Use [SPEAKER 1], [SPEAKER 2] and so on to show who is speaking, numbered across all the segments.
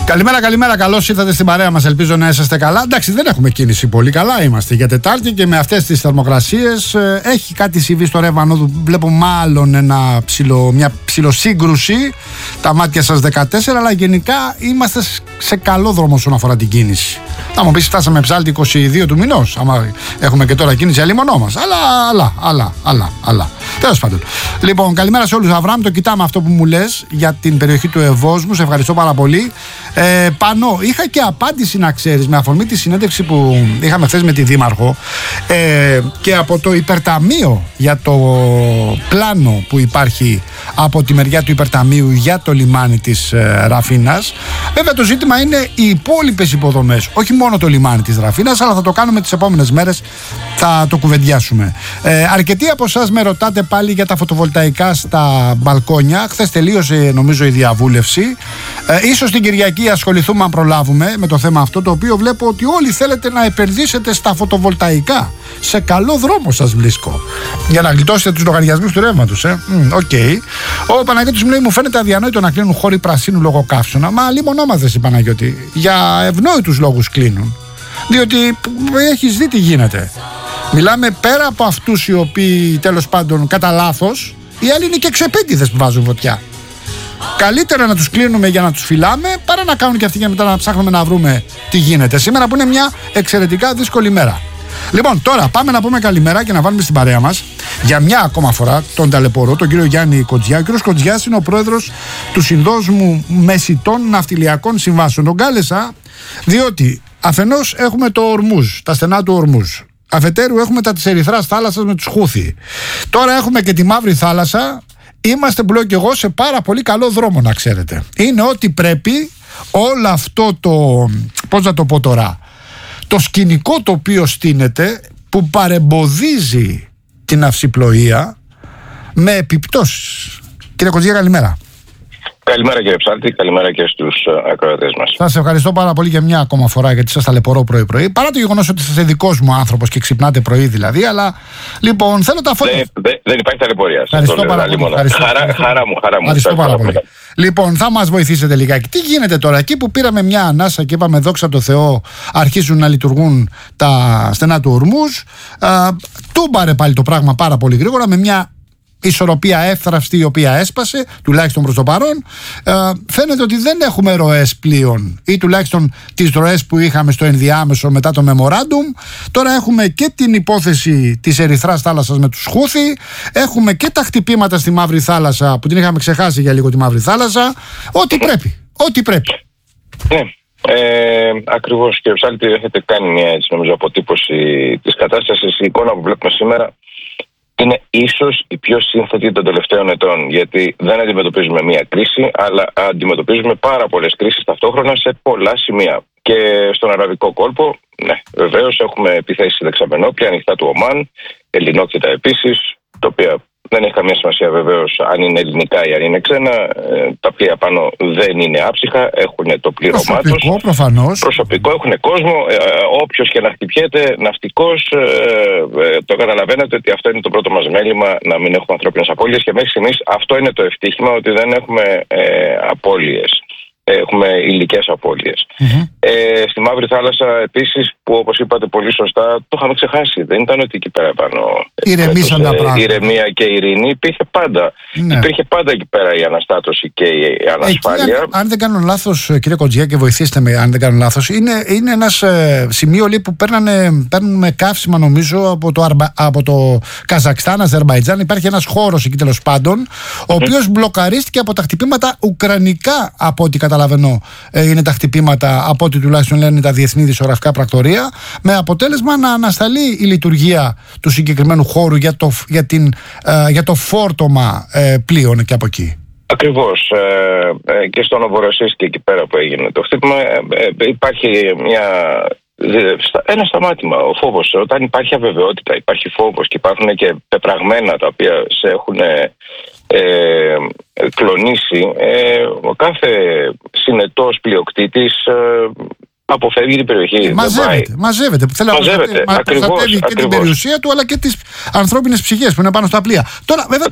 [SPEAKER 1] Καλημέρα, καλημέρα. Καλώς ήρθατε στην παρέα μας. Ελπίζω να είσαστε καλά. Εντάξει, δεν έχουμε κίνηση. Πολύ καλά είμαστε για Τετάρτη και με αυτές τις θερμοκρασίες έχει κάτι συμβεί στο ρεύμα Ανόδου. Βλέπω μάλλον μια ψιλοσύγκρουση. Τα μάτια σας 14, αλλά γενικά είμαστε σε καλό δρόμο όσον αφορά την κίνηση. Θα μου πεις, φτάσαμε ψάλτη 22 του μηνός. Άμα έχουμε και τώρα κίνηση, αλλήμονό μας. Αλλά. Τέλος πάντων. Λοιπόν, καλημέρα σε όλους. Αβραάμ, το κοιτάμε αυτό που μου λες για την περιοχή του Ευόσμου. Σε ευχαριστώ πάρα πολύ. Πάνω, είχα και απάντηση να ξέρεις με αφορμή τη συνέντευξη που είχαμε χθες με τη Δήμαρχο και από το υπερταμείο για το πλάνο που υπάρχει από τη μεριά του υπερταμείου για το λιμάνι της Ραφίνας. Βέβαια το ζήτημα είναι οι υπόλοιπες υποδομές, όχι μόνο το λιμάνι της Ραφίνας, αλλά θα το κάνουμε τις επόμενες μέρες, θα το κουβεντιάσουμε. Αρκετοί από εσάς με ρωτάτε πάλι για τα φωτοβολταϊκά στα μπαλκόνια. Χθες τελείωσε νομίζω η διαβούλευση. Ίσως την Κυριακή ασχοληθούμε, αν προλάβουμε, με το θέμα αυτό, το οποίο βλέπω ότι όλοι θέλετε να επενδύσετε στα φωτοβολταϊκά. Σε καλό δρόμο σας βρίσκω για να γλιτώσετε τους λογαριασμούς του ρεύματος. Okay. Ο Παναγιώτης μου λέει: μου φαίνεται αδιανόητο να κλείνουν χώροι πρασίνου λόγω καύσωνα. Μα λιμονόμαθες, Παναγιώτη. Για ευνόητους λόγους κλείνουν. Διότι έχεις δει τι γίνεται. Μιλάμε πέρα από αυτούς οι οποίοι τέλος πάντων κατά λάθος, οι άλλοι είναι και ξεπίτηδες που βάζουν φωτιά. Καλύτερα να τους κλείνουμε για να τους φυλάμε παρά να κάνουν και αυτοί και μετά να ψάχνουμε να βρούμε τι γίνεται σήμερα, που είναι μια εξαιρετικά δύσκολη μέρα. Λοιπόν, τώρα πάμε να πούμε καλημέρα και να βάλουμε στην παρέα μας για μια ακόμα φορά τον ταλαιπωρό, τον κύριο Γιάννη Κοντζιά. Ο κύριος Κοντζιάς είναι ο πρόεδρος του Συνδόσμου Μεσητών Ναυτιλιακών Συμβάσεων. Τον κάλεσα διότι αφενός έχουμε το Ορμούζ, τα στενά του Ορμούζ. Αφετέρου έχουμε τα της Ερυθράς θάλασσας με τους Χούθι. Τώρα έχουμε και τη Μαύρη Θάλασσα. Είμαστε, που λέω και εγώ, σε πάρα πολύ καλό δρόμο, να ξέρετε. Είναι ότι πρέπει όλο αυτό το, πώς να το πω τώρα, το σκηνικό το οποίο στείνεται, που παρεμποδίζει την ναυσιπλοεία με επιπτώσεις. Κύριε Κοντζιά, καλημέρα.
[SPEAKER 2] Καλημέρα κύριε Ψάλτη, καλημέρα και στους ακροατές μας.
[SPEAKER 1] Σας ευχαριστώ πάρα πολύ για μια ακόμα φορά, γιατί σας ταλαιπωρώ πρωί-πρωί. Παρά το γεγονός ότι είστε δικός μου άνθρωπος και ξυπνάτε πρωί δηλαδή, αλλά λοιπόν θέλω τα φώτα.
[SPEAKER 2] Δεν υπάρχει ταλαιπωρία.
[SPEAKER 1] Ευχαριστώ πάρα πολύ.
[SPEAKER 2] Χαρά μου.
[SPEAKER 1] Ευχαριστώ πάρα πολύ. Λοιπόν, θα μας βοηθήσετε λιγάκι. Τι γίνεται τώρα, εκεί που πήραμε μια ανάσα και είπαμε δόξα τω Θεώ, αρχίζουν να λειτουργούν τα στενά του Ορμούζ. Τούμπαρε πάλι το πράγμα πάρα πολύ γρήγορα με μια ισορροπία εύθραυστη, η οποία έσπασε, τουλάχιστον προς το παρόν. Φαίνεται ότι δεν έχουμε ροές πλοίων, ή τουλάχιστον τις ροές που είχαμε στο ενδιάμεσο μετά το memorandum. Τώρα έχουμε και την υπόθεση της Ερυθράς θάλασσας με τους Χούθι. Έχουμε και τα χτυπήματα στη Μαύρη Θάλασσα, που την είχαμε ξεχάσει για λίγο τη Μαύρη Θάλασσα. Ό,τι πρέπει.
[SPEAKER 2] Ναι. Ακριβώς, κύριε Ψάλτη, έχετε κάνει μια νομίζω αποτύπωση της κατάστασης. Η εικόνα που βλέπουμε σήμερα είναι ίσως η πιο σύνθετη των τελευταίων ετών, γιατί δεν αντιμετωπίζουμε μία κρίση, αλλά αντιμετωπίζουμε πάρα πολλές κρίσεις ταυτόχρονα σε πολλά σημεία. Και στον Αραβικό κόλπο, ναι, βεβαίως έχουμε επιθέσεις δεξαμενόπλια, ανοιχτά του Ομάν, ελληνόκτητα επίσης, τα οποία δεν έχει καμία σημασία βεβαίως αν είναι ελληνικά ή αν είναι ξένα. Τα πλοία πάνω δεν είναι άψυχα, έχουν το πλήρωμά τους. Προσωπικό, έχουν κόσμο. Όποιος και να χτυπιέται, ναυτικός, το καταλαβαίνετε ότι αυτό είναι το πρώτο μας μέλημα, να μην έχουμε ανθρώπινες απώλειες, και μέχρι στιγμής αυτό είναι το ευτύχημα, ότι δεν έχουμε απώλειες. Έχουμε υλικές απώλειες. Στη Μαύρη Θάλασσα επίσης, που όπως είπατε πολύ σωστά, το είχαμε ξεχάσει. Δεν ήταν ότι εκεί πέρα πάνω
[SPEAKER 1] ηρεμήσαν τα πράγματα.
[SPEAKER 2] Ηρεμία και ειρήνη υπήρχε πάντα. Ναι. Υπήρχε πάντα εκεί πέρα η αναστάτωση και η ανασφάλεια.
[SPEAKER 1] Εκεί, αν δεν κάνω λάθος, κύριε Κοντζιά, και βοηθήστε με αν δεν κάνω λάθος, είναι ένας σημείο λέει, που παίρνουμε καύσιμα νομίζω από το Καζακστάν, Αζερμπαϊτζάν. Υπάρχει ένας χώρος εκεί τέλος πάντων, ο οποίος μπλοκαρίστηκε από τα χτυπήματα ουκρανικά, από ό,τι καταλαβαίνω είναι τα χτυπήματα, από ό,τι τουλάχιστον λένε τα διεθνή δισογραφικά πρακτορία, με αποτέλεσμα να ανασταλεί η λειτουργία του συγκεκριμένου χώρου για το φόρτωμα πλοίων και από εκεί.
[SPEAKER 2] Ακριβώς. Και στο Νοβοροσίσκι εκεί πέρα που έγινε το χτύπημα, υπάρχει ένα σταμάτημα. Ο φόβος, όταν υπάρχει αβεβαιότητα, υπάρχει φόβος και υπάρχουν και πεπραγμένα τα οποία σε έχουν κλονίσει, ο κάθε συνετός πλειοκτήτης αποφεύγει την περιοχή.
[SPEAKER 1] Μαζεύεται. Θέλει να προστατεύει και την περιουσία του, αλλά και τις ανθρώπινες ψυχές που είναι πάνω στα πλοία. Τώρα, βέβαια,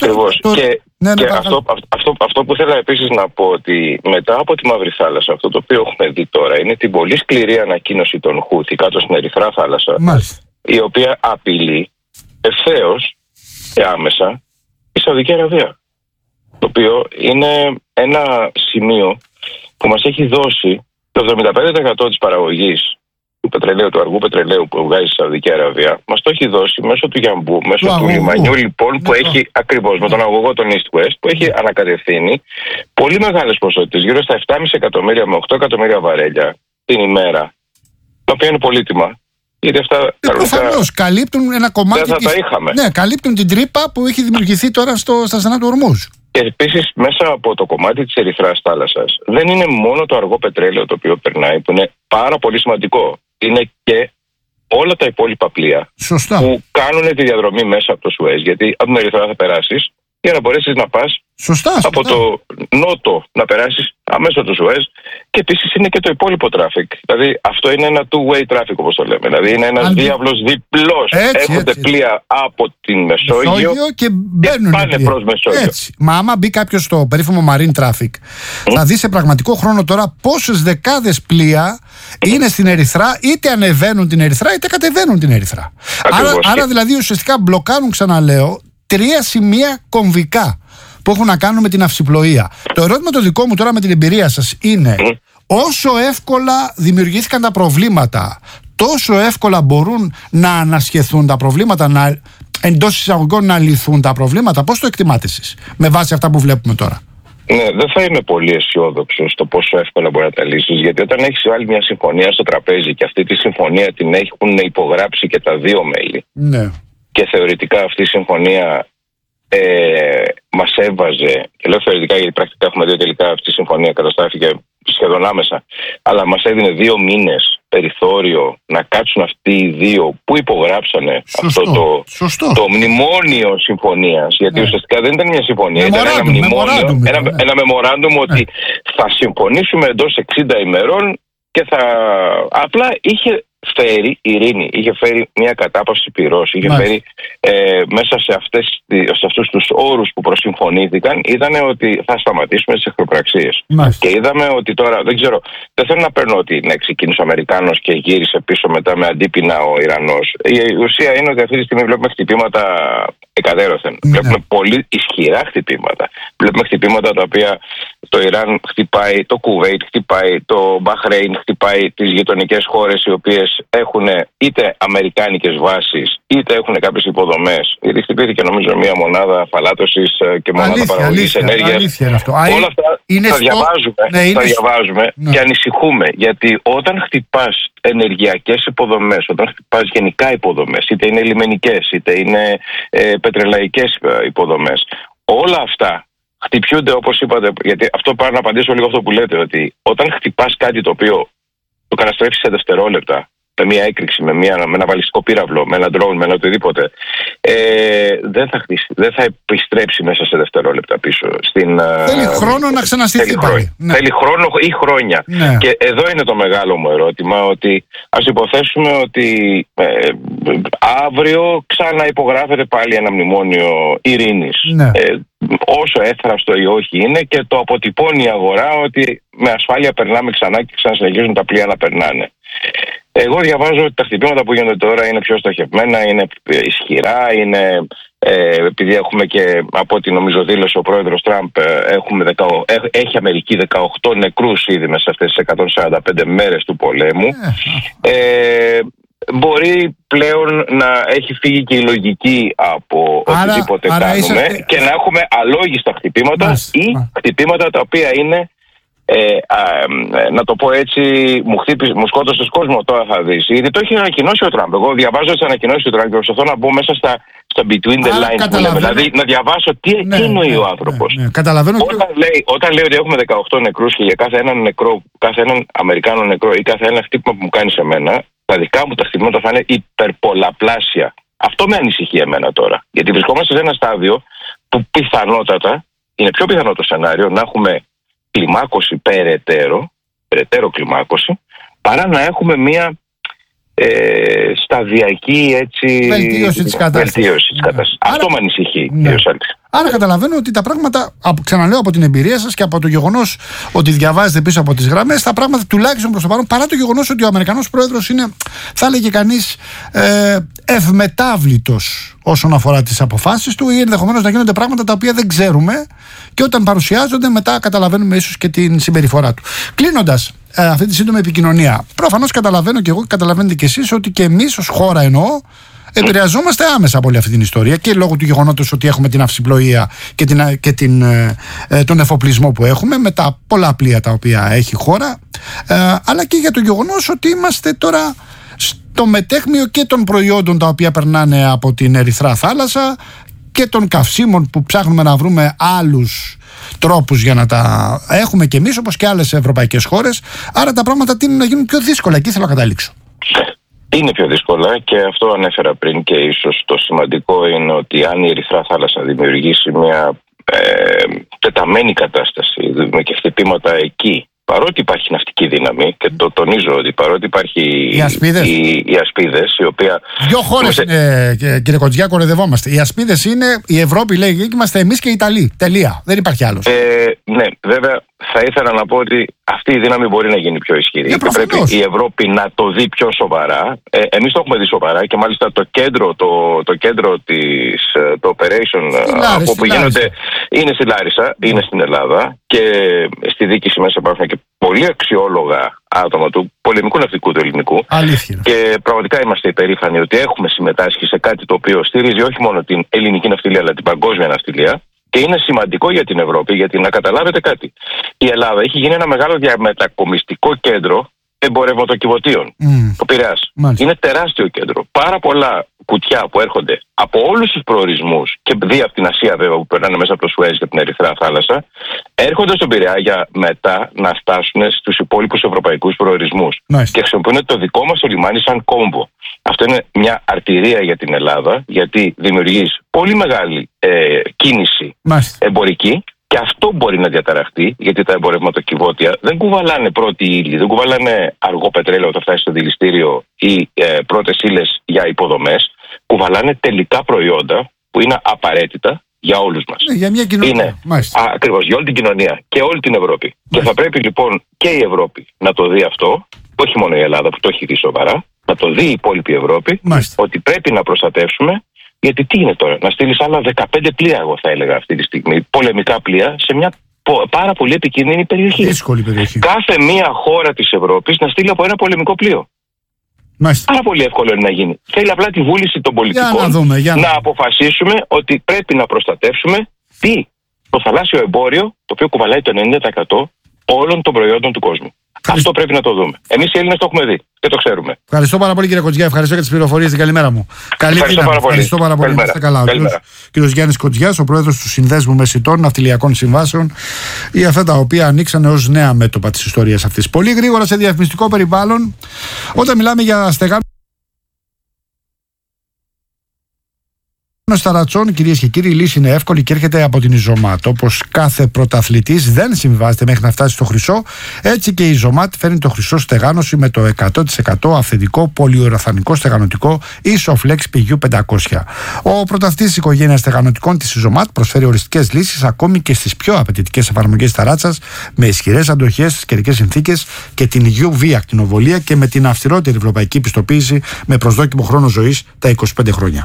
[SPEAKER 2] αυτό που θέλω επίσης να πω, ότι μετά από τη Μαύρη Θάλασσα, αυτό το οποίο έχουμε δει τώρα είναι την πολύ σκληρή ανακοίνωση των Χούθι κάτω στην Ερυθρά Θάλασσα, η οποία απειλεί ευθέως και άμεσα η Σαουδική Αραβία. Το οποίο είναι ένα σημείο που μας έχει δώσει το 75% της παραγωγής του πετρελαίου, του αργού πετρελαίου που βγάζει η Σαουδική Αραβία, μας το έχει δώσει μέσω του Γιαμπού, μέσω του λιμανιού λοιπόν, που έχει ακριβώς με τον αγωγό των East West, που έχει ανακατευθύνει πολύ μεγάλες ποσότητες, γύρω στα 7,5 εκατομμύρια με 8 εκατομμύρια βαρέλια την ημέρα, τα οποία είναι πολύτιμα. Γιατί αυτά
[SPEAKER 1] προφανώς καλύπτουν ένα κομμάτι.
[SPEAKER 2] Δεν θα τα είχαμε.
[SPEAKER 1] Ναι, καλύπτουν την τρύπα που έχει δημιουργηθεί τώρα στα στενά του Ορμούζ.
[SPEAKER 2] Και επίσης μέσα από το κομμάτι της Ερυθράς Θάλασσας δεν είναι μόνο το αργό πετρέλαιο το οποίο περνάει, που είναι πάρα πολύ σημαντικό. Είναι και όλα τα υπόλοιπα πλοία που κάνουν τη διαδρομή μέσα από το Σουέζ. Γιατί από την Ερυθρά θα περάσεις για να μπορέσεις να πας από το νότο να περάσεις αμέσως το Σουέζ, και επίσης είναι και το υπόλοιπο τράφικ. Δηλαδή αυτό είναι ένα two-way traffic, όπως το λέμε. Δηλαδή είναι ένας διάβλος διπλός. Έρχονται πλοία από την Μεσόγειο και πάνε προς Μεσόγειο.
[SPEAKER 1] Έτσι. Μα άμα μπει κάποιος στο περίφημο marine traffic, θα δει σε πραγματικό χρόνο τώρα πόσες δεκάδες πλοία είναι στην Ερυθρά, είτε ανεβαίνουν την Ερυθρά είτε κατεβαίνουν την Ερυθρά. Άρα δηλαδή ουσιαστικά μπλοκάρουν, ξαναλέω, 3 σημεία κομβικά που έχουν να κάνουν με την αυσιπλοεία. Το ερώτημα το δικό μου τώρα με την εμπειρία σας είναι, όσο εύκολα δημιουργήθηκαν τα προβλήματα, τόσο εύκολα μπορούν να ανασχεθούν τα προβλήματα, εντός εισαγωγικών να λυθούν τα προβλήματα? Πώς το εκτιμάτε εσείς με βάση αυτά που βλέπουμε τώρα?
[SPEAKER 2] Ναι, δεν θα είμαι πολύ αισιόδοξο στο πόσο εύκολα μπορεί να τα λύσεις, γιατί όταν έχεις βάλει μια συμφωνία στο τραπέζι και αυτή τη συμφωνία την έχουν υπογράψει και τα δύο μέλη, και θεωρητικά αυτή η συμφωνία μας έβαζε, και λέω θεωρητικά γιατί πρακτικά έχουμε δει τελικά αυτή η συμφωνία καταστράφηκε σχεδόν άμεσα, αλλά μας έδινε 2 μήνες περιθώριο να κάτσουν αυτοί οι δύο που υπογράψανε αυτό το μνημόνιο συμφωνίας, γιατί ουσιαστικά δεν ήταν μια συμφωνία, ήταν ένα μνημόνιο, ένα memorandum ότι θα συμφωνήσουμε εντός 60 ημερών και θα απλά είχε φέρει ειρήνη, είχε φέρει μια κατάπαυση πυρός, είχε φέρει μέσα σε αυτούς τους όρους που προσυμφωνήθηκαν, ήταν ότι θα σταματήσουμε τις εχθροπραξίες. Και είδαμε ότι τώρα, δεν ξέρω, δεν θέλω να παίρνω ότι ξεκίνησε ο Αμερικάνος και γύρισε πίσω μετά με αντίπεινα ο Ιρανός. Η ουσία είναι ότι αυτή τη στιγμή βλέπουμε χτυπήματα εκατέρωθεν. Βλέπουμε πολύ ισχυρά χτυπήματα. Βλέπουμε χτυπήματα τα οποία το Ιράν χτυπάει, το Κουβέιτ χτυπάει, το Μπαχρέιν χτυπάει τις γειτονικές χώρες οι οποίες έχουν είτε αμερικάνικες βάσεις είτε έχουν κάποιες υποδομές. Γιατί χτυπήθηκε νομίζω μια μονάδα φαλάτωσης και μονάδα παραγωγής ενέργειας. Όλα αυτά τα διαβάζουμε και ανησυχούμε, γιατί όταν χτυπάς ενεργειακές υποδομές, όταν χτυπάς γενικά υποδομές, είτε είναι λιμενικές είτε είναι πετρελαϊκές υποδομές, όλα αυτά χτυπιούνται, όπως είπατε, γιατί αυτό πάω να απαντήσω λίγο αυτό που λέτε, ότι όταν χτυπάς κάτι το οποίο το καταστρέφεις σε δευτερόλεπτα, με μια έκρηξη, με ένα βαλιστικό πύραυλο, με ένα drone, με ένα οτιδήποτε, δεν θα χτίσει, δεν θα επιστρέψει μέσα σε δευτερόλεπτα πίσω.
[SPEAKER 1] Θέλει χρόνο να ξαναστηθεί πάλι.
[SPEAKER 2] Θέλει χρόνο ή χρόνια. Ναι. Και εδώ είναι το μεγάλο μου ερώτημα, ότι ας υποθέσουμε ότι αύριο ξαναυπογράφεται πάλι ένα μνημόνιο ειρήνης. Ναι. Όσο έθραυστο ή όχι είναι, και το αποτυπώνει η αγορά ότι με ασφάλεια περνάμε ξανά και ξανασυνεχίζουν τα πλοία να περνάνε. Εγώ διαβάζω ότι τα χτυπήματα που γίνονται τώρα είναι πιο στοχευμένα, είναι ισχυρά, είναι, επειδή έχουμε και από ό,τι νομίζω δήλωσε ο πρόεδρος Τραμπ, έχει Αμερική 18 νεκρούς ήδη μέσα σε αυτές τις 145 μέρες του πολέμου. Μπορεί πλέον να έχει φύγει και η λογική από οτιδήποτε κάνουμε και να έχουμε αλόγιστα χτυπήματα ή χτυπήματα τα οποία είναι, να το πω έτσι, μου σκότωσες κόσμο, τώρα θα δεις. Γιατί το έχει ανακοινώσει ο Τραμπ. Εγώ διαβάζω τις ανακοινώσεις του Τραμπ και προσπαθώ να μπω μέσα στα between the lines που λέμε. Δηλαδή να διαβάσω τι εννοεί ο άνθρωπος. Όταν λέει ότι έχουμε 18 νεκρούς και για κάθε έναν νεκρό, κάθε έναν Αμερικάνο νεκρό ή κάθε ένα χτύπημα που μου κάνει σε μένα, τα δικά μου τα χτυπήματα θα είναι υπερπολαπλάσια. Αυτό με ανησυχεί εμένα τώρα. Γιατί βρισκόμαστε σε ένα στάδιο που πιθανότατα είναι πιο πιθανό το σενάριο να έχουμε κλιμάκωση περαιτέρω κλιμάκωση, παρά να έχουμε μια σταδιακή
[SPEAKER 1] βελτίωση της κατάστασης.
[SPEAKER 2] Αυτό με ανησυχεί, κύριο Σάλτη.
[SPEAKER 1] Άρα καταλαβαίνω ότι τα πράγματα, ξαναλέω από την εμπειρία σας και από το γεγονός ότι διαβάζετε πίσω από τις γραμμές, τα πράγματα τουλάχιστον προς το παρόν, παρά το γεγονός ότι ο Αμερικανός πρόεδρος είναι, θα έλεγε κανείς, ευμετάβλητος όσον αφορά τις αποφάσεις του, ή ενδεχομένως να γίνονται πράγματα τα οποία δεν ξέρουμε και όταν παρουσιάζονται μετά καταλαβαίνουμε ίσως και την συμπεριφορά του. Κλείνοντας αυτή τη σύντομη επικοινωνία, προφανώς καταλαβαίνω και εγώ και καταλαβαίνετε κι εσείς ότι και εμείς ως χώρα εννοώ επηρεαζόμαστε άμεσα από όλη αυτή την ιστορία και λόγω του γεγονότος ότι έχουμε την αυσιπλοεία και τον εφοπλισμό που έχουμε με τα πολλά πλοία τα οποία έχει η χώρα, αλλά και για το γεγονός ότι είμαστε τώρα στο μετέχμιο και των προϊόντων τα οποία περνάνε από την Ερυθρά θάλασσα και των καυσίμων που ψάχνουμε να βρούμε άλλους τρόπους για να τα έχουμε κι εμείς όπως και άλλες ευρωπαϊκές χώρες. Άρα τα πράγματα τείνουν να γίνουν πιο δύσκολα. Εκεί θέλω να καταλήξω.
[SPEAKER 2] Είναι πιο δύσκολα και αυτό ανέφερα πριν και ίσως το σημαντικό είναι ότι αν η Ερυθρά θάλασσα δημιουργήσει μια τεταμένη κατάσταση με και χτυπήματα εκεί, παρότι υπάρχει ναυτική δύναμη και το τονίζω ότι παρότι υπάρχει οι ασπίδες η οποία...
[SPEAKER 1] Δύο χώρες είναι, κύριε Κοντζιά, κοροϊδευόμαστε. Οι ασπίδες είναι η Ευρώπη, λέει, είμαστε εμείς και οι Ιταλοί. Τελεία. Δεν υπάρχει άλλος.
[SPEAKER 2] Ναι, βέβαια θα ήθελα να πω ότι αυτή η δύναμη μπορεί να γίνει πιο ισχυρή. Και πρέπει η Ευρώπη να το δει πιο σοβαρά. Εμείς το έχουμε δει σοβαρά και μάλιστα το κέντρο της το operation από όπου γίνονται είναι στη Λάρισα, είναι στην Ελλάδα και στη διοίκηση μέσα υπάρχουν και πολύ αξιόλογα άτομα του πολεμικού ναυτικού του ελληνικού.
[SPEAKER 1] Αλήθεια.
[SPEAKER 2] Και πραγματικά είμαστε υπερήφανοι ότι έχουμε συμμετάσχει σε κάτι το οποίο στηρίζει όχι μόνο την ελληνική ναυτιλία αλλά την παγκόσμια ναυτιλία. Και είναι σημαντικό για την Ευρώπη, γιατί να καταλάβετε κάτι. Η Ελλάδα έχει γίνει ένα μεγάλο διαμετακομιστικό κέντρο εμπορευματοκιβωτίων. Ο Πειραιάς. Είναι τεράστιο κέντρο. Πάρα πολλά κουτιά που έρχονται από όλους τους προορισμούς και δει από την Ασία, βέβαια, που περνάνε μέσα από το Σουέζ και την Ερυθρά θάλασσα, έρχονται στον Πειραιά για μετά να φτάσουν στους υπόλοιπους ευρωπαϊκούς προορισμούς. Και χρησιμοποιούν το δικό μας το λιμάνι σαν κόμβο. Αυτό είναι μια αρτηρία για την Ελλάδα, γιατί δημιουργείς πολύ μεγάλη κίνηση εμπορική. Και αυτό μπορεί να διαταραχτεί, γιατί τα εμπορευματοκιβώτια δεν κουβαλάνε πρώτη ύλη, δεν κουβαλάνε αργό πετρέλαιο όταν φτάσει στο δηληστήριο ή πρώτες ύλες για υποδομές. Κουβαλάνε τελικά προϊόντα που είναι απαραίτητα για όλους μας.
[SPEAKER 1] Για μια κοινωνία.
[SPEAKER 2] Ακριβώς, για όλη την κοινωνία και όλη την Ευρώπη. Και θα πρέπει λοιπόν και η Ευρώπη να το δει αυτό, όχι μόνο η Ελλάδα που το έχει δει σοβαρά, να το δει η υπόλοιπη Ευρώπη, ότι πρέπει να προστατεύσουμε. Γιατί τι είναι τώρα, να στείλεις άλλα 15 πλοία, εγώ θα έλεγα αυτή τη στιγμή, πολεμικά πλοία, σε μια πάρα πολύ επικίνδυνη περιοχή.
[SPEAKER 1] Δύσκολη περιοχή.
[SPEAKER 2] Κάθε μία χώρα της Ευρώπης να στείλει από ένα πολεμικό πλοίο. Πάρα πολύ εύκολο είναι να γίνει. Θέλει απλά τη βούληση των πολιτικών να αποφασίσουμε ότι πρέπει να προστατεύσουμε το θαλάσσιο εμπόριο, το οποίο κουβαλάει το 90% όλων των προϊόντων του κόσμου. Αυτό πρέπει να το δούμε. Εμείς οι Έλληνες το έχουμε δει και το ξέρουμε.
[SPEAKER 1] Ευχαριστώ πάρα πολύ, κύριε Κοντζιά. Ευχαριστώ για τις πληροφορίες. Την καλημέρα μου.
[SPEAKER 2] Ευχαριστώ πάρα πολύ.
[SPEAKER 1] Είστε καλά. Ο κύριος Γιάννης Κοντζιάς, ο πρόεδρος του Συνδέσμου Μεσητών Ναυτιλιακών Συμβάσεων, για αυτά τα οποία ανοίξανε ως νέα μέτωπα της ιστορίας αυτής. Πολύ γρήγορα σε διαφημιστικό περιβάλλον, όταν μιλάμε για στεγάνωση στα ρατσών, κυρίες και κύριοι, η λύση είναι εύκολη και έρχεται από την Ιζωμάτ. Όπως κάθε πρωταθλητής δεν συμβιβάζεται μέχρι να φτάσει στο χρυσό, έτσι και η Ιζωμάτ φέρνει το χρυσό στεγάνωση με το 100% αυθεντικό πολυουραθανικό στεγανοτικό Isoflex PU500. Ο πρωταθλητής της οικογένειας στεγανοτικών της Ιζωμάτ προσφέρει οριστικές λύσεις ακόμη και στις πιο απαιτητικές εφαρμογές ταράτσας, με ισχυρές αντοχές στις καιρικές συνθήκες και την UV ακτινοβολία και με την αυστηρότερη ευρωπαϊκή πιστοποίηση με προσδόκιμο χρόνο ζωής τα 25 χρόνια.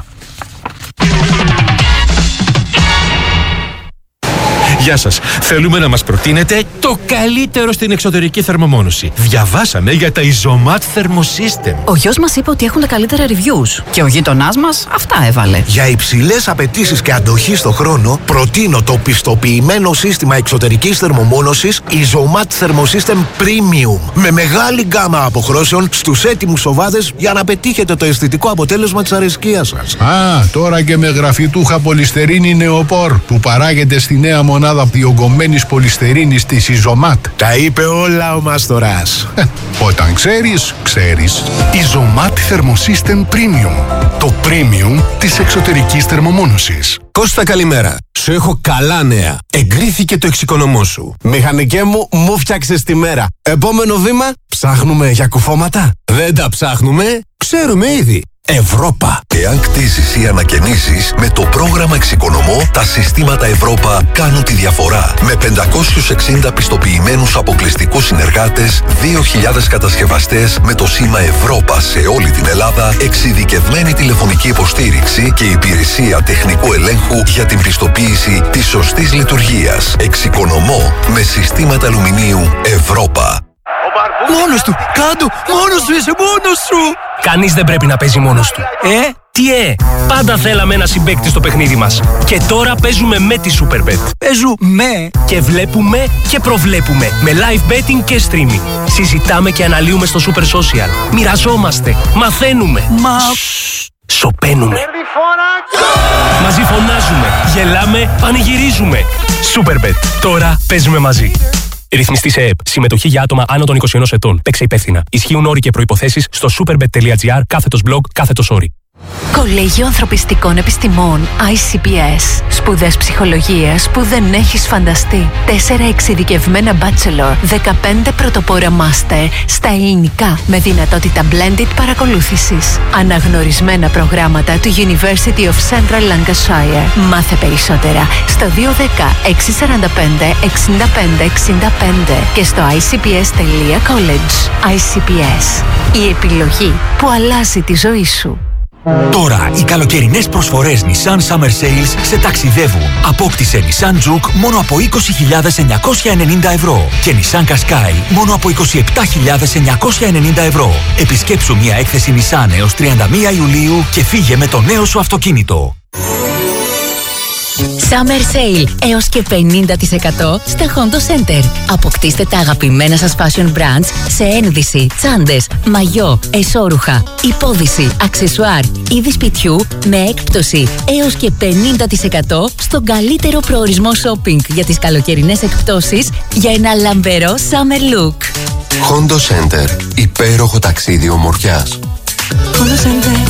[SPEAKER 3] Γεια σας. Θέλουμε να μας προτείνετε το καλύτερο στην εξωτερική θερμομόνωση. Διαβάσαμε για τα Isomat Thermosystem.
[SPEAKER 4] Ο γιος μας είπε ότι έχουν τα καλύτερα reviews και ο γείτονάς μας αυτά έβαλε.
[SPEAKER 5] Για υψηλές απαιτήσεις και αντοχή στο χρόνο, προτείνω το πιστοποιημένο σύστημα εξωτερικής θερμομόνωσης Isomat Thermosystem Premium. Με μεγάλη γκάμα αποχρώσεων στους έτοιμους σοβάδες για να πετύχετε το αισθητικό αποτέλεσμα της αρεσκίας σας.
[SPEAKER 6] Τώρα και με γραφιτούχα πολυστερίνη νεοπόρ που παράγεται στη νέα μονάδα διογκωμένης πολυστερίνης της Ιζωμάτ.
[SPEAKER 5] Τα είπε όλα ο Μάστορας.
[SPEAKER 6] Όταν ξέρεις, ξέρεις. Ιζωμάτ Thermosystem Premium. Το premium της εξωτερικής θερμομόνωσης.
[SPEAKER 7] Κώστα, καλημέρα. Σου έχω καλά νέα. Εγκρίθηκε το εξοικονομώ σου. Μηχανικέ μου φτιάξες τη μέρα. Επόμενο βήμα, ψάχνουμε για κουφώματα. Δεν τα ψάχνουμε, ξέρουμε ήδη. Ευρώπα.
[SPEAKER 8] Εάν κτίζεις ή ανακαινήσεις, με το πρόγραμμα Εξοικονομώ, τα συστήματα Ευρώπα κάνουν τη διαφορά. Με 560 πιστοποιημένους αποκλειστικούς συνεργάτες, 2.000 κατασκευαστές με το σήμα Ευρώπα σε όλη την Ελλάδα, εξειδικευμένη τηλεφωνική υποστήριξη και υπηρεσία τεχνικού ελέγχου για την πιστοποίηση της σωστής λειτουργίας. Εξοικονομώ με συστήματα αλουμινίου Ευρώπα.
[SPEAKER 7] Μόνος του, κάτω, μόνος σου, είσαι μόνος σου.
[SPEAKER 9] Κανείς δεν πρέπει να παίζει μόνος του. Πάντα θέλαμε ένα συμπαίκτη στο παιχνίδι μας. Και τώρα παίζουμε με τη Superbet.
[SPEAKER 7] Παίζουμε
[SPEAKER 9] και βλέπουμε και προβλέπουμε. Με live betting και streaming. Συζητάμε και αναλύουμε στο Super Social. Μοιραζόμαστε, μαθαίνουμε. Σωπαίνουμε. Μαζί φωνάζουμε, γελάμε, πανηγυρίζουμε. Superbet. Τώρα παίζουμε μαζί. Ρυθμιστή σε ΕΕΠ. Συμμετοχή για άτομα άνω των 21 ετών. Παίξε υπεύθυνα. Ισχύουν όροι και προϋποθέσεις στο superbet.gr/blog/όροι.
[SPEAKER 10] Κολέγιο Ανθρωπιστικών Επιστημών ICPS. Σπουδές ψυχολογίας που δεν έχεις φανταστεί. 4 εξειδικευμένα bachelor, 15 πρωτοπόρα master στα ελληνικά με δυνατότητα blended παρακολούθησης. Αναγνωρισμένα προγράμματα του University of Central Lancashire. Μάθε περισσότερα στο 210 645 65 65 και στο icps.college. ICPS. Η επιλογή που αλλάζει τη ζωή σου.
[SPEAKER 11] Τώρα οι καλοκαιρινές προσφορές Nissan Summer Sales σε ταξιδεύουν. Απόκτησε Nissan Juke μόνο από 20.990 ευρώ και Nissan Qashqai μόνο από 27.990 ευρώ. Επισκέψου μια έκθεση Nissan έως 31 Ιουλίου και φύγε με το νέο σου αυτοκίνητο.
[SPEAKER 12] Summer Sale έως και 50% στα Hondo Center. Αποκτήστε τα αγαπημένα σας fashion brands σε ένδυση, τσάντες, μαγιό, εσώρουχα, υπόδυση, αξεσουάρ, είδη σπιτιού με έκπτωση έως και 50% στον καλύτερο προορισμό shopping για τις καλοκαιρινές εκπτώσεις για ένα λαμπερό summer look.
[SPEAKER 8] Hondo Center. Υπέροχο ταξίδι ομορφιάς.
[SPEAKER 12] Hondo Center.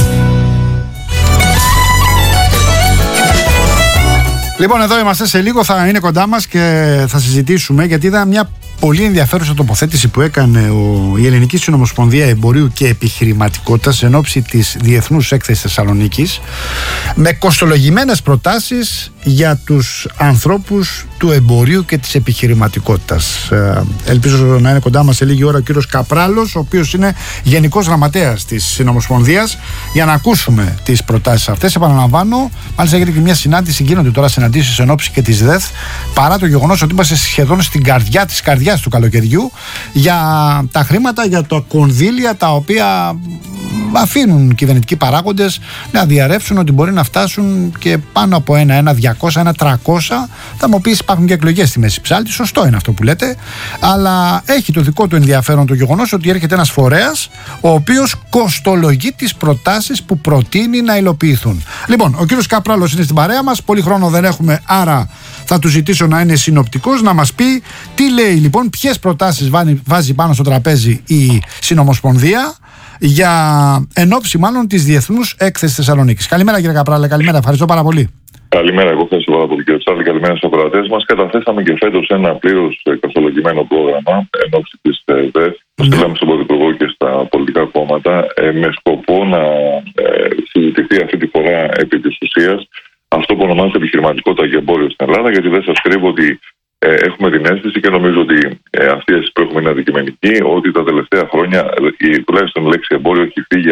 [SPEAKER 1] Λοιπόν, εδώ είμαστε, σε λίγο θα είναι κοντά μας και θα συζητήσουμε, γιατί είδα μια πολύ ενδιαφέρουσα τοποθέτηση που έκανε η Ελληνική Συνομοσπονδία Εμπορίου και Επιχειρηματικότητας εν ώψη της Διεθνούς Έκθεσης Θεσσαλονίκης, με κοστολογημένες προτάσεις για τους ανθρώπους του εμπορίου και της επιχειρηματικότητας. Ελπίζω να είναι κοντά μας σε λίγη ώρα ο κύριος Καπράλος, ο οποίος είναι Γενικός Γραμματέας της Συνομοσπονδίας, για να ακούσουμε τις προτάσεις αυτές. Επαναλαμβάνω, μάλιστα έγινε και μια συνάντηση, γίνονται τώρα συναντήσεις εν ώψη και της ΔΕΘ, παρά το γεγονός ότι είμαστε σχεδόν στην καρδιά της καρδιάς του καλοκαιριού, για τα χρήματα, για τα κονδύλια τα οποία αφήνουν κυβερνητικοί παράγοντες να διαρρεύσουν, ότι μπορεί να φτάσουν και πάνω από ένα 200, ένα 300. Θα μου πεις, υπάρχουν και εκλογές στη μέση ψάλτη, σωστό είναι αυτό που λέτε, αλλά έχει το δικό του ενδιαφέρον το γεγονός ότι έρχεται ένας φορέας ο οποίος κοστολογεί τις προτάσεις που προτείνει να υλοποιηθούν. Λοιπόν, ο κύριος Καπράλος είναι στην παρέα μας, πολύ χρόνο δεν έχουμε, άρα θα του ζητήσω να είναι συνοπτικός, να μας πει τι λέει λοιπόν, ποιες προτάσεις βάζει πάνω στο τραπέζι η Συνομοσπονδία για ενόψει μάλλον της Διεθνούς Έκθεσης Θεσσαλονίκης. Καλημέρα κύριε Καπράλε, καλημέρα, ευχαριστώ πάρα πολύ.
[SPEAKER 13] Καλημέρα, εγώ ευχαριστώ πάρα πολύ κύριε Τσάρλη, καλημέρα στους ακροατές μας. Καταθέσαμε και φέτος ένα πλήρως κοστολογημένο πρόγραμμα ενόψει της ΔΕΘ. Το στείλαμε στον Πρωθυπουργό και στα πολιτικά κόμματα με σκοπό να συζητηθεί αυτή τη φορά επί της ουσίας αυτό που ονομάζεται επιχειρηματικότητα και εμπόριο στην Ελλάδα, γιατί δεν σας κρύβω ότι έχουμε την αίσθηση και νομίζω ότι αυτή η αίσθηση που έχουμε είναι αντικειμενική, ότι τα τελευταία χρόνια τουλάχιστον η λέξη εμπόριο έχει φύγει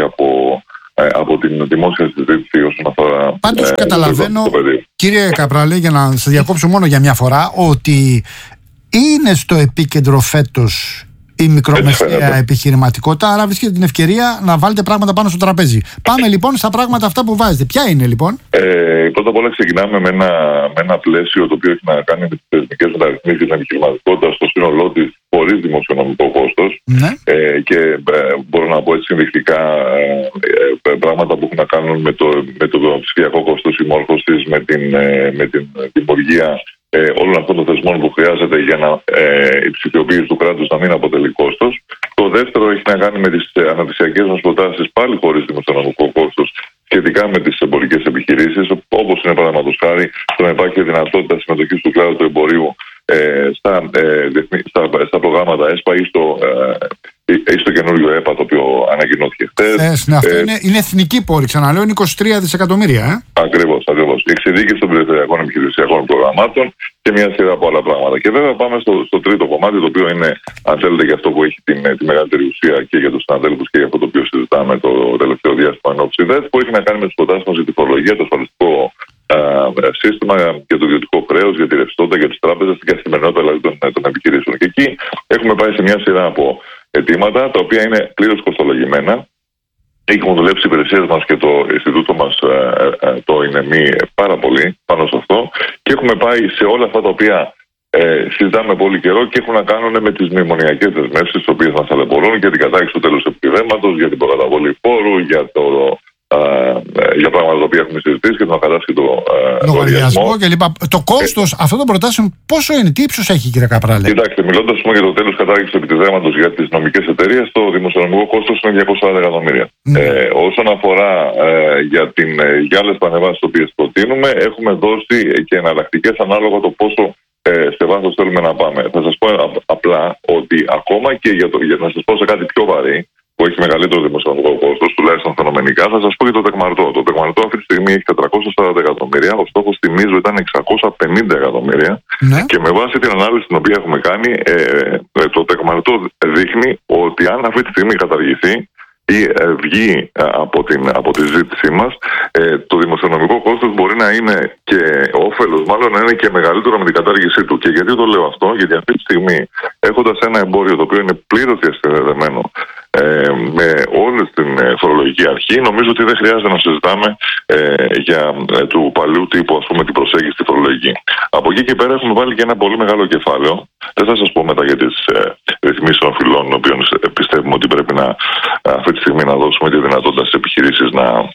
[SPEAKER 13] από την δημόσια συζήτηση όσον αφορά.
[SPEAKER 1] Πάντως καταλαβαίνω, κύριε Καπράλε, για να σας διακόψω μόνο για μια φορά, ότι είναι στο επίκεντρο φέτος η μικρομεσαία επιχειρηματικότητα, άρα βρίσκεται την ευκαιρία να βάλετε πράγματα πάνω στο τραπέζι. Πάμε λοιπόν στα πράγματα αυτά που βάζετε. Ποια είναι λοιπόν?
[SPEAKER 13] Πρώτα απ' όλα ξεκινάμε με ένα πλαίσιο το οποίο έχει να κάνει με τις θεσμικές μεταρρυθμίσεις στην επιχειρηματικότητα στο σύνολό της, χωρίς δημοσιονομικό κόστος. Ναι. Και μπορώ να πω έτσι συνδεικτικά πράγματα που έχουν να κάνουν με το ψηφιακό κόστος συμμόρφωσης, με την δημιουργία όλων αυτών των θεσμών που χρειάζεται για να η ψηφιοποίηση του κράτους να μην αποτελεί κόστος. Το δεύτερο έχει να κάνει με τις αναπτυξιακές μας προτάσεις, πάλι χωρίς δημοσιονομικό κόστος, σχετικά με τις εμπορικές επιχειρήσεις, όπως είναι παραδείγματος χάρη το να υπάρχει δυνατότητα συμμετοχής του κλάδου του εμπορίου στα προγράμματα ΕΣΠΑ ή στο καινούριο ΕΠΑ, το οποίο ανακοινώθηκε χθες.
[SPEAKER 1] Αυτό είναι εθνική πόρη, ξαναλέω, είναι 23 δισεκατομμύρια.
[SPEAKER 13] Ακριβώς. Η εξειδίκευση των περιφερειακών επιχειρησιακών προγραμμάτων και μια σειρά από άλλα πράγματα. Και βέβαια πάμε στο τρίτο κομμάτι, το οποίο είναι, αν θέλετε, για αυτό που έχει τη μεγαλύτερη ουσία και για τους συναδέλφους και για αυτό το οποίο συζητάμε το τελευταίο διάστημα ενόψει ΔΕΘ, που έχει να κάνει με τις προτάσεις μας για τη φορολογία, το ασφαλιστικό σύστημα και το ιδιωτικό χρέος, για τη ρευστότητα, για τις τράπεζες, την καθημερινότητα δηλαδή των επιχειρήσεων. Και εκεί έχουμε πάει σε μια σειρά από αιτήματα, τα οποία είναι πλήρως κοστολογημένα. Έχουμε δουλέψει οι υπηρεσίες μας και το Ινστιτούτο μας, το ΙΝΕΜΗ, πάρα πολύ πάνω σε αυτό. Και έχουμε πάει σε όλα αυτά τα οποία συζητάμε πολύ καιρό και έχουν να κάνουν με τις μνημονιακές δεσμεύσεις, τις οποίες μας ταλαιπωρούν, για την κατάργηση του τέλους επιδέματος, για την προκαταβολή φόρου, για πράγματα τα οποία έχουμε συζητήσει και τον ακατάσχετο λογαριασμό
[SPEAKER 1] κλπ. Το κόστος αυτών των προτάσεων πόσο είναι, τι ύψος έχει, κύριε Καπράλε?
[SPEAKER 13] Κοιτάξτε, μιλώντας για το τέλος κατάργησης του επιδέματος για τις νομικές εταιρείες, το δημοσιονομικό κόστος είναι 240 εκατομμύρια. Όσον αφορά για άλλες πανεβάσεις τις οποίες προτείνουμε, έχουμε δώσει και εναλλακτικές ανάλογα το πόσο σε βάθος θέλουμε να πάμε. Θα σας πω απλά ότι ακόμα και για να σας πω σε κάτι πιο βαρύ, που έχει μεγαλύτερο δημοσιονομικό κόστος, τουλάχιστον φαινομενικά, θα σας πω για το τεκμαρτό. Το τεκμαρτό αυτή τη στιγμή έχει 440 εκατομμύρια, ο στόχος θυμίζω ήταν 650 εκατομμύρια. Ναι. Και με βάση την ανάλυση την οποία έχουμε κάνει, το τεκμαρτό δείχνει ότι αν αυτή τη στιγμή καταργηθεί ή βγει από τη ζήτησή μας, το δημοσιονομικό κόστος μπορεί να είναι και όφελος, μάλλον να είναι και μεγαλύτερο με την κατάργησή του. Και γιατί το λέω αυτό? Γιατί αυτή τη στιγμή, έχοντας ένα εμπόριο το οποίο είναι πλήρως διασυνδεδεμένο με όλη την φορολογική αρχή, νομίζω ότι δεν χρειάζεται να συζητάμε για του παλιού τύπου, ας πούμε, την προσέγγιση στη φορολογική. Από εκεί και πέρα έχουμε βάλει και ένα πολύ μεγάλο κεφάλαιο. Δεν θα σας πω μετά για τις ρυθμίσεις των φυλών, των οποίων πιστεύουμε ότι πρέπει αυτή τη στιγμή να δώσουμε τη δυνατότητα στις επιχειρήσεις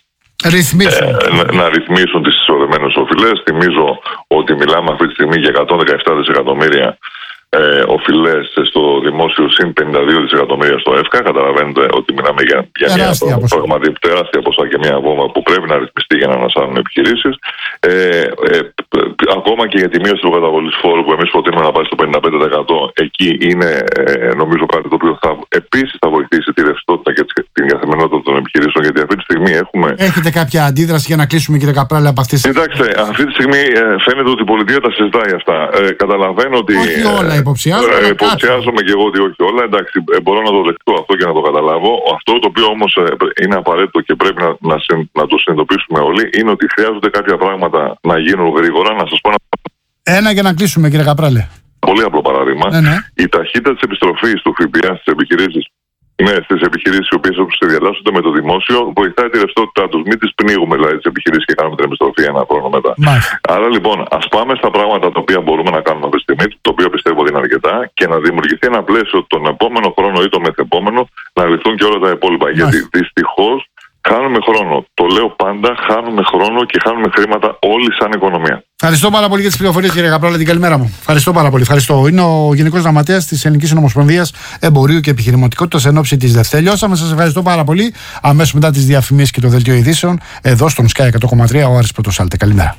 [SPEAKER 13] να ρυθμίσουν τις εισοδεμένες οφειλές. Θυμίζω ότι μιλάμε αυτή τη στιγμή για 117 δισεκατομμύρια οφειλές στο δημόσιο, συν 52 δισεκατομμύρια στο ΕΦΚΑ. Καταλαβαίνετε ότι μιλάμε για μια τεράστια ποσά και μια βόμβα που πρέπει να ρυθμιστεί για να ανασάνουν επιχειρήσεις. Ακόμα και για τη μείωση του καταβολής φόρου, που εμείς προτείνουμε να πάει στο 55%, εκεί είναι νομίζω κάτι το οποίο επίσης θα βοηθήσει τη ρευστότητα και την καθημερινότητα των επιχειρήσεων, γιατί αυτή τη στιγμή έχουμε.
[SPEAKER 1] Έχετε κάποια αντίδραση για να κλείσουμε, κύριε Καπράλε, από αυτές τις.
[SPEAKER 13] Κοιτάξτε, αυτή τη στιγμή φαίνεται ότι η πολιτεία τα συζητάει αυτά. Καταλαβαίνω ότι.
[SPEAKER 1] Όχι όλα,
[SPEAKER 13] υποψιάζομαι και εγώ ότι όχι όλα. Εντάξει, μπορώ να το δεχτώ αυτό και να το καταλάβω. Αυτό το οποίο όμως είναι απαραίτητο και πρέπει να το συνειδητοποιήσουμε όλοι είναι ότι χρειάζονται κάποια πράγματα να γίνουν γρήγορα. Να σας πω
[SPEAKER 1] ένα για να κλείσουμε, κύριε Καπράλε.
[SPEAKER 13] Πολύ απλό παράδειγμα. Ναι. Η ταχύτητα της επιστροφής του ΦΠΑ στις επιχειρήσεις, στις επιχειρήσεις οι οποίες όπως συνδιαλλάσσονται με το δημόσιο, βοηθάει τη ρευστότητά τους. Μην τις πνίγουμε δηλαδή τις επιχειρήσεις και κάνουμε την επιστροφή ένα χρόνο μετά. Άρα λοιπόν, ας πάμε στα πράγματα τα οποία μπορούμε να κάνουμε αυτή τη στιγμή, το οποίο πιστεύω ότι είναι αρκετά, και να δημιουργηθεί ένα πλαίσιο τον επόμενο χρόνο ή το μεθεπόμενο να λυθούν και όλα τα υπόλοιπα. Γιατί δυστυχώς χάνουμε χρόνο. Το λέω πάντα, χάνουμε χρόνο και χάνουμε χρήματα όλοι σαν οικονομία.
[SPEAKER 1] Ευχαριστώ πάρα πολύ για τις πληροφορίες, κύριε Καπράλε. Την καλημέρα μου. Ευχαριστώ πάρα πολύ. Ευχαριστώ. Είναι ο Γενικός Γραμματέας της Ελληνικής Ομοσπονδίας Εμπορίου και Επιχειρηματικότητας εν ώψη της ΔΕΘ. Τελειώσαμε. Σας ευχαριστώ πάρα πολύ. Αμέσως μετά τις διαφημίσεις και το δελτίο ειδήσεων, εδώ στον Sky 100,3, ο Άρης Πρωτοσάλτε. Καλημέρα.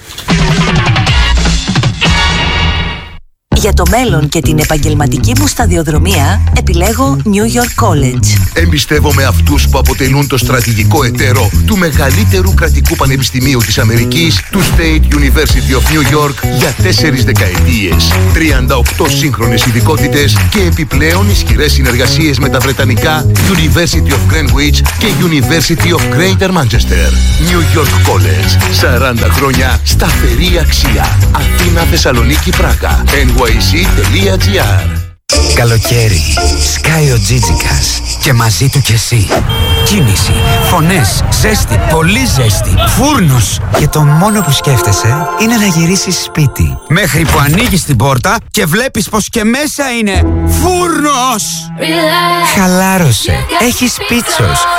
[SPEAKER 14] Για το μέλλον και την επαγγελματική μου σταδιοδρομία επιλέγω New York College.
[SPEAKER 5] Εμπιστεύομαι αυτούς που αποτελούν το στρατηγικό εταίρο του μεγαλύτερου κρατικού πανεπιστημίου της Αμερικής, του State University of New York, για 4 δεκαετίες. 38 σύγχρονες ειδικότητες και επιπλέον ισχυρές συνεργασίες με τα βρετανικά University of Greenwich και University of Greater Manchester. New York College. 40 χρόνια σταθερή αξία. Αθήνα, Θεσσαλονίκη, Πράγα. NYC.gr.
[SPEAKER 15] Καλοκαίρι. Σκάει ο Τζίτζικας. Και μαζί του κι εσύ. Κίνηση, φωνές, ζέστη, πολύ ζέστη, φούρνος. Και το μόνο που σκέφτεσαι είναι να γυρίσεις σπίτι. Μέχρι που ανοίγεις την πόρτα και βλέπεις πως και μέσα είναι φούρνος. Χαλάρωσε. Έχεις πίτσος.